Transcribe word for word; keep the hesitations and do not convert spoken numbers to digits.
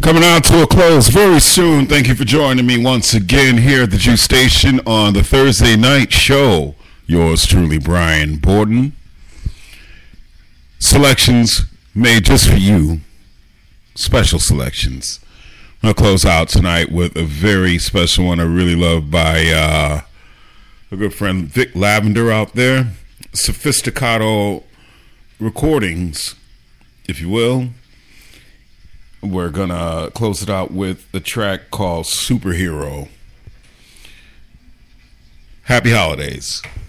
Coming out to a close very soon. Thank you for joining me once again here at the Juice Station on the Thursday night show. Yours truly, Brian Borden. Selections made just for you. Special selections. I'm going to close out tonight with a very special one I really love by uh, a good friend, Vic Lavender out there. Sophisticato Recordings, if you will. We're going to close it out with a track called Superhero. Happy holidays.